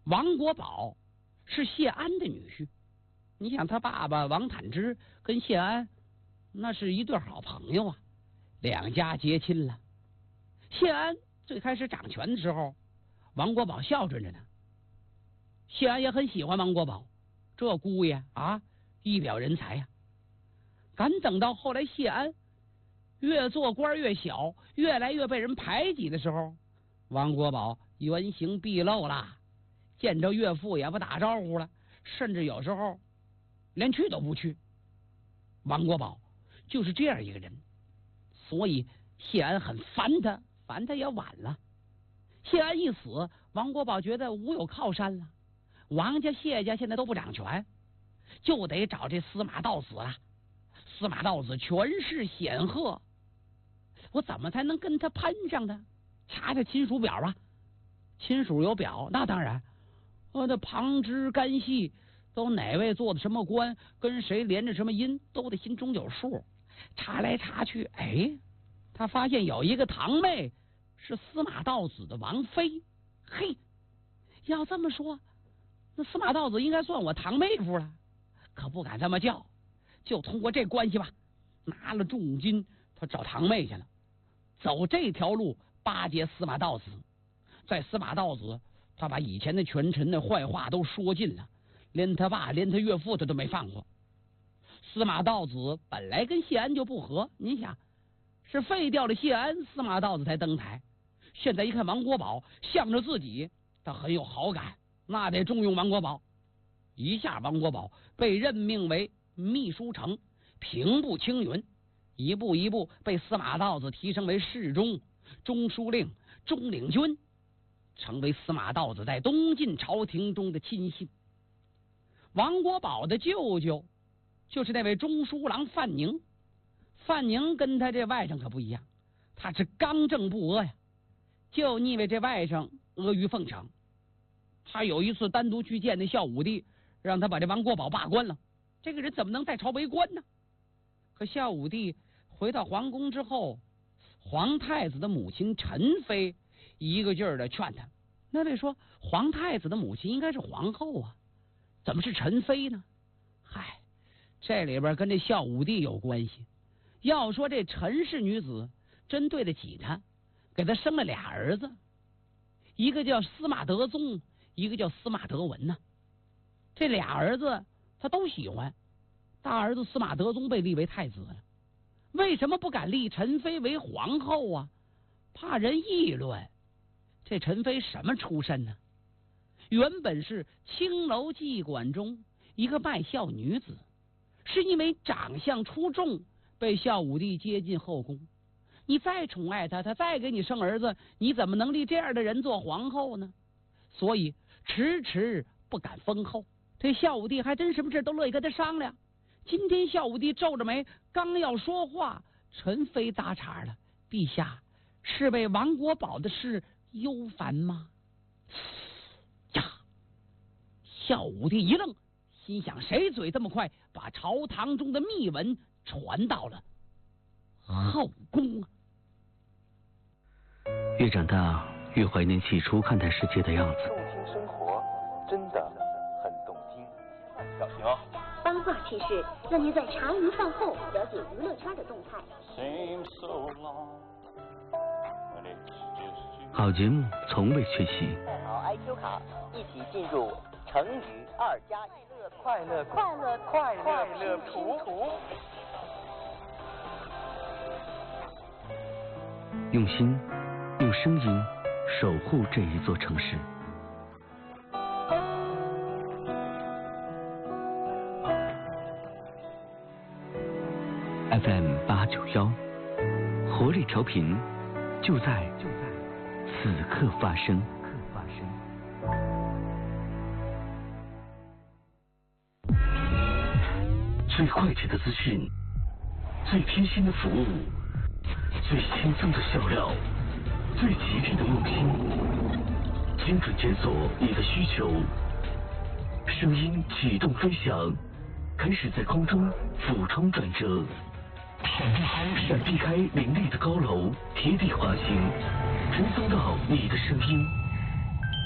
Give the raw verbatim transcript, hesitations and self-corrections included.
王国宝是谢安的女婿，你想他爸爸王坦之跟谢安那是一对好朋友啊，两家结亲了。谢安最开始掌权的时候，王国宝孝顺着呢，谢安也很喜欢王国宝，这姑爷啊一表人才呀、啊。敢等到后来谢安越做官越小，越来越被人排挤的时候，王国宝原形毕露了，见着岳父也不打招呼了，甚至有时候连去都不去。王国宝就是这样一个人，所以谢安很烦他，烦他也晚了。谢安一死，王国宝觉得无有靠山了，王家谢家现在都不掌权，就得找这司马道子了。司马道子权势显赫，我怎么才能跟他攀上呢？查查亲属表吧，亲属有表，那当然，我的旁支干系都哪位做的什么官，跟谁连着什么姻，都得心中有数。查来查去，哎，他发现有一个堂妹是司马道子的王妃。嘿，要这么说，那司马道子应该算我堂妹夫了，可不敢这么叫。就通过这关系吧，拿了重金，他找堂妹去了，走这条路巴结司马道子。在司马道子，他把以前的权臣的坏话都说尽了，连他爸连他岳父他都没放过。司马道子本来跟谢安就不和，你想是废掉了谢安，司马道子才登台。现在一看王国宝向着自己，他很有好感，那得重用王国宝。一下王国宝被任命为秘书丞、平步青云，一步一步被司马道子提升为侍中、中书令、中领军，成为司马道子在东晋朝廷中的亲信。王国宝的舅舅就是那位中书郎范宁，范宁跟他这外甥可不一样，他是刚正不阿呀，就因为这外甥阿谀奉承。他有一次单独去见那孝武帝，让他把这王国宝罢官了。这个人怎么能在朝为官呢？可孝武帝回到皇宫之后，皇太子的母亲陈妃一个劲儿的劝他。那位说皇太子的母亲应该是皇后啊，怎么是陈妃呢？嗨，这里边跟这孝武帝有关系。要说这陈氏女子真对得起他，给他生了俩儿子，一个叫司马德宗，一个叫司马德文呢、啊。这俩儿子他都喜欢。大儿子司马德宗被立为太子了，为什么不敢立陈妃为皇后啊？怕人议论。这陈妃什么出身呢？原本是青楼妓馆中一个卖笑女子，是因为长相出众被孝武帝接进后宫。你再宠爱她，她再给你生儿子，你怎么能立这样的人做皇后呢？所以迟迟不敢封后。这孝武帝还真什么事都乐意跟他商量。今天孝武帝皱着眉，刚要说话，陈妃搭茬了：“陛下是为王国宝的事忧烦吗？”呀！孝武帝一愣，心想：谁嘴这么快，把朝堂中的密文传到了后宫啊？ 越长大，越怀念起初看待世界的样子。 动听生活，真的很动听。小心哦！ 八卦趣事，让您在茶余饭后了解娱乐圈的动态。 好节目从未缺席。 带好 I Q 卡，一起进入成语二加一乐快乐快乐快乐乐图图。 用心，用声音守护这一座城市。F M 八九幺，活力调频，就在就在此刻发生。最快捷的资讯，最贴心的服务，最轻松的笑料，最极致的用心，精准检索你的需求，声音启动飞翔，开始在空中俯冲转折。闪避开，闪避开林立的高楼，贴地滑行，传送到你的声音。